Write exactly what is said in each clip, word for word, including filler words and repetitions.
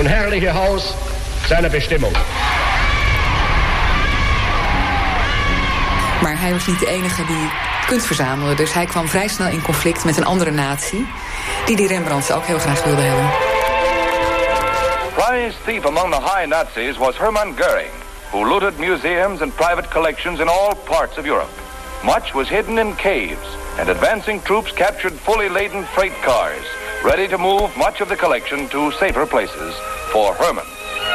und herrliche Haus seiner Bestimmung. Maar hij was niet de enige die kunst verzamelde. Dus hij kwam vrij snel in conflict met een andere natie die die Rembrandt ook heel graag wilde hebben. Prize thief among the high Nazis was Hermann Goering, who looted museums and private collections in all parts of Europe. Much was hidden in caves, and advancing troops captured fully laden freight cars, ready to move much of the collection to safer places for Hermann.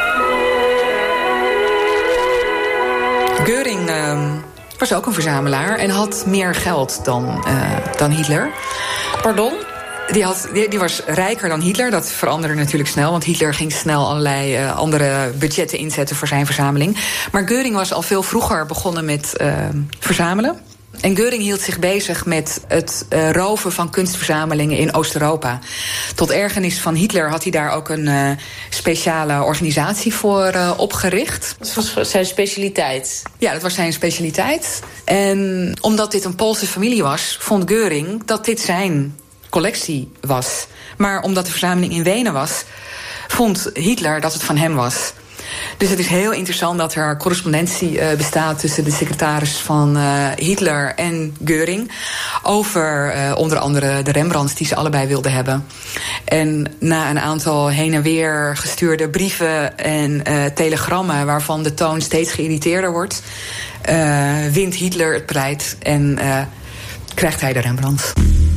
Goering uh, was ook een verzamelaar en had meer geld dan, uh, dan Hitler. Pardon? Die, had, die, die was rijker dan Hitler. Dat veranderde natuurlijk snel, want Hitler ging snel allerlei uh, andere budgetten inzetten voor zijn verzameling. Maar Goering was al veel vroeger begonnen met uh, verzamelen. En Goering hield zich bezig met het uh, roven van kunstverzamelingen in Oost-Europa. Tot ergernis van Hitler had hij daar ook een uh, speciale organisatie voor uh, opgericht. Dat was zijn specialiteit? Ja, dat was zijn specialiteit. En omdat dit een Poolse familie was, vond Goering dat dit zijn collectie was. Maar omdat de verzameling in Wenen was, vond Hitler dat het van hem was. Dus het is heel interessant dat er correspondentie uh, bestaat tussen de secretaris van uh, Hitler en Goering over uh, onder andere de Rembrandts die ze allebei wilden hebben. En na een aantal heen en weer gestuurde brieven en uh, telegrammen waarvan de toon steeds geïrriteerder wordt, uh, wint Hitler het pleit en uh, krijgt hij de Rembrandt.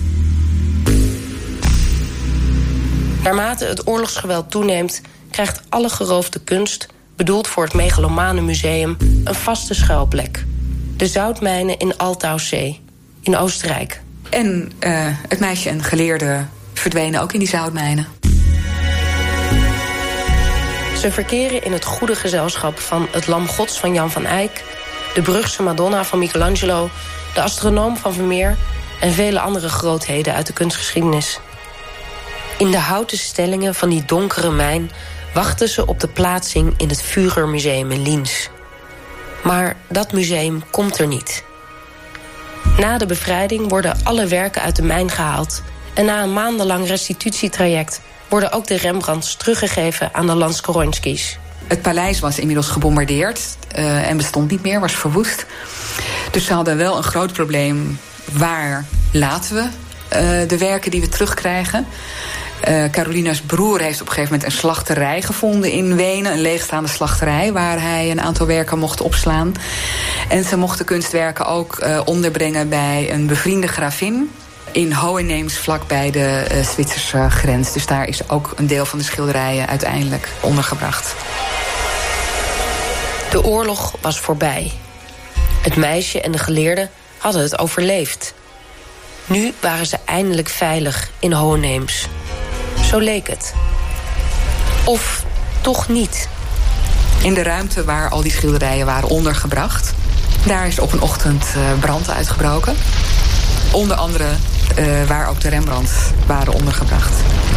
Naarmate het oorlogsgeweld toeneemt, krijgt alle geroofde kunst, bedoeld voor het megalomane museum, een vaste schuilplek. De zoutmijnen in Altaussee, in Oostenrijk. En uh, het meisje en geleerde verdwenen ook in die zoutmijnen. Ze verkeren in het goede gezelschap van het Lam Gods van Jan van Eyck, de Brugse Madonna van Michelangelo, de astronoom van Vermeer en vele andere grootheden uit de kunstgeschiedenis. In de houten stellingen van die donkere mijn wachten ze op de plaatsing in het Führermuseum in Linz. Maar dat museum komt er niet. Na de bevrijding worden alle werken uit de mijn gehaald en na een maandenlang restitutietraject worden ook de Rembrandts teruggegeven aan de Landskorońskis. Het paleis was inmiddels gebombardeerd uh, en bestond niet meer, was verwoest. Dus ze hadden wel een groot probleem. Waar laten we uh, de werken die we terugkrijgen? Uh, Carolina's broer heeft op een gegeven moment een slachterij gevonden in Wenen. Een leegstaande slachterij waar hij een aantal werken mocht opslaan. En ze mochten kunstwerken ook uh, onderbrengen bij een bevriende gravin in Hohenems, vlakbij de uh, Zwitserse grens. Dus daar is ook een deel van de schilderijen uiteindelijk ondergebracht. De oorlog was voorbij. Het meisje en de geleerde hadden het overleefd. Nu waren ze eindelijk veilig in Hohenems. Zo leek het. Of toch niet. In de ruimte waar al die schilderijen waren ondergebracht, daar is op een ochtend uh, brand uitgebroken. Onder andere uh, waar ook de Rembrandts waren ondergebracht.